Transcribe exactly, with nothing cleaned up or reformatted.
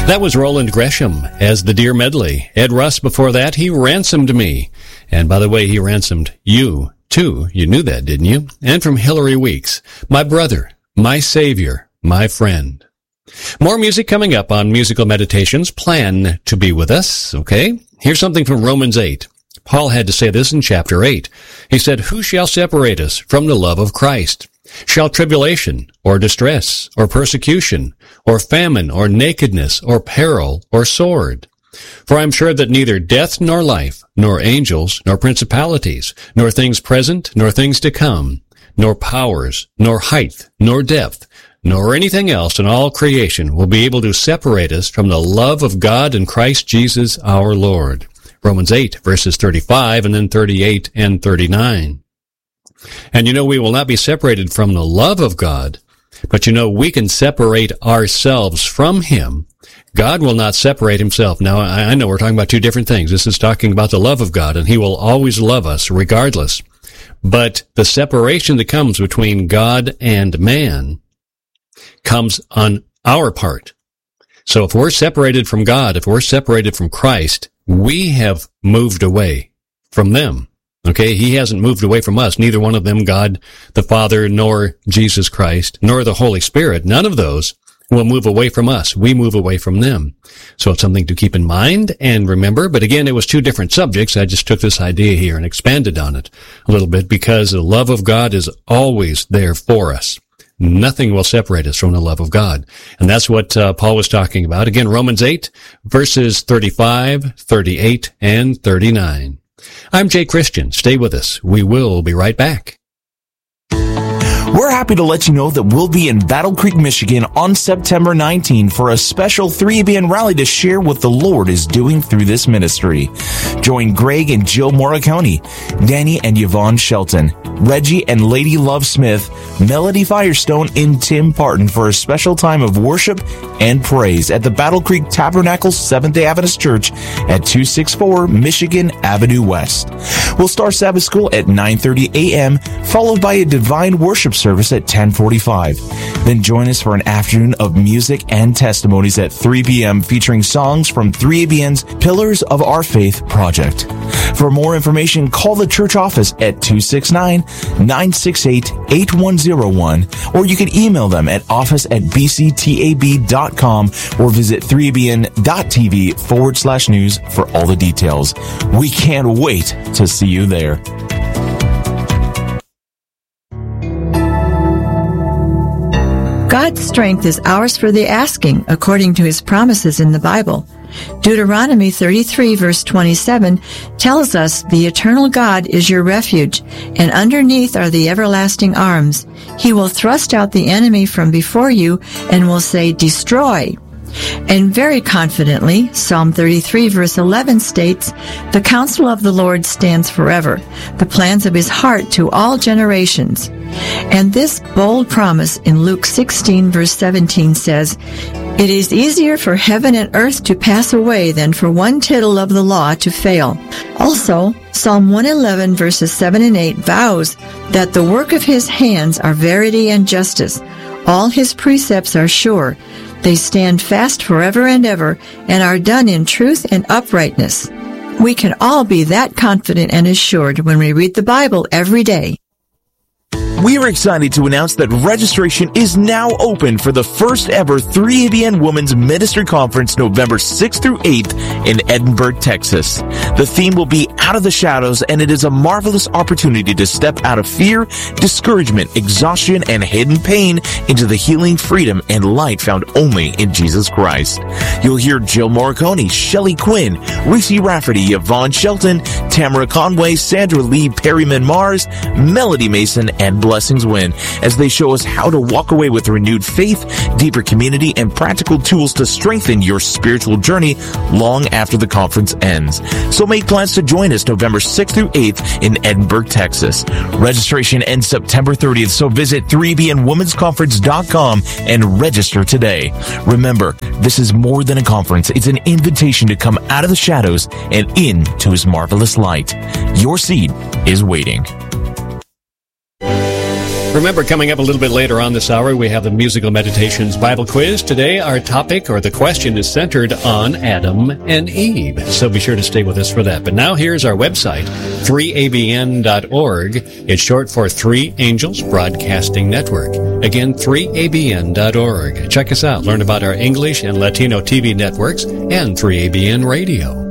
That was Roland Gresham as the Deer Medley. Ed Russ before that, he ransomed me. And by the way, he ransomed you, too. You knew that, didn't you? And from Hillary Weeks, my brother, my savior, my friend. More music coming up on Musical Meditations. Plan to be with us, okay? Here's something from Romans eight. Paul had to say this in chapter eight. He said, "Who shall separate us from the love of Christ? Shall tribulation, or distress, or persecution, or famine, or nakedness, or peril, or sword? For I am sure that neither death nor life, nor angels, nor principalities, nor things present, nor things to come, nor powers, nor height, nor depth, nor anything else in all creation will be able to separate us from the love of God in Christ Jesus our Lord." Romans eight, verses thirty-five, and then thirty-eight and thirty-nine. And you know, we will not be separated from the love of God, but you know, we can separate ourselves from Him. God will not separate Himself. Now, I know we're talking about two different things. This is talking about the love of God, and He will always love us regardless. But the separation that comes between God and man comes on our part. So if we're separated from God, if we're separated from Christ, we have moved away from them. Okay, He hasn't moved away from us. Neither one of them, God the Father, nor Jesus Christ, nor the Holy Spirit. None of those will move away from us. We move away from them. So it's something to keep in mind and remember. But again, it was two different subjects. I just took this idea here and expanded on it a little bit because the love of God is always there for us. Nothing will separate us from the love of God. And that's what uh, Paul was talking about. Again, Romans eight, verses thirty-five, thirty-eight, and thirty-nine. I'm Jay Christian. Stay with us. We will be right back. We're happy to let you know that we'll be in Battle Creek, Michigan on September nineteenth for a special three A B N rally to share what the Lord is doing through this ministry. Join Greg and Jill Morricone, Danny and Yvonne Shelton, Reggie and Lady Love Smith, Melody Firestone, and Tim Parton for a special time of worship and praise at the Battle Creek Tabernacle Seventh-day Adventist Church at two sixty-four Michigan Avenue West. We'll start Sabbath school at nine thirty a.m., followed by a divine worship service at ten forty-five. Then join us for an afternoon of music and testimonies at three p.m. featuring songs from three A B N's Pillars of Our Faith project. For more information, call the church office at two six nine, nine six eight, eight one zero one, or you can email them at office at b c t a b dot com or visit three a b n dot t v forward slash news for all the details. We can't wait to see you there. God's strength is ours for the asking, according to His promises in the Bible. Deuteronomy thirty-three, verse twenty-seven, tells us the eternal God is your refuge, and underneath are the everlasting arms. He will thrust out the enemy from before you and will say, "Destroy." And very confidently, Psalm thirty-three, verse eleven states, "The counsel of the Lord stands forever, the plans of His heart to all generations." And this bold promise in Luke sixteen, verse seventeen says, "It is easier for heaven and earth to pass away than for one tittle of the law to fail." Also, Psalm one eleven, verses seven and eight vows that the work of His hands are verity and justice. All His precepts are sure. They stand fast forever and ever and are done in truth and uprightness. We can all be that confident and assured when we read the Bible every day. We are excited to announce that registration is now open for the first ever three A B N Women's Ministry Conference November sixth through eighth in Edinburgh, Texas. The theme will be Out of the Shadows, and it is a marvelous opportunity to step out of fear, discouragement, exhaustion, and hidden pain into the healing, freedom, and light found only in Jesus Christ. You'll hear Jill Morricone, Shelley Quinn, Reese Rafferty, Yvonne Shelton, Tamara Conway, Sandra Lee, Perryman Mars, Melody Mason, and Blessings Win, as they show us how to walk away with renewed faith, deeper community, and practical tools to strengthen your spiritual journey long after the conference ends. So make plans to join us November sixth through eighth in Edinburgh, Texas. Registration ends September thirtieth, so visit three A B N womens conference dot com and register today. Remember, this is more than a conference. It's an invitation to come out of the shadows and into His marvelous light. Your seed is waiting. Remember, coming up a little bit later on this hour, we have the Musical Meditations Bible Quiz. Today, our topic or the question is centered on Adam and Eve. So be sure to stay with us for that. But now here's our website, three A B N dot org. It's short for Three Angels Broadcasting Network. Again, three A B N dot org. Check us out. Learn about our English and Latino T V networks and three A B N Radio.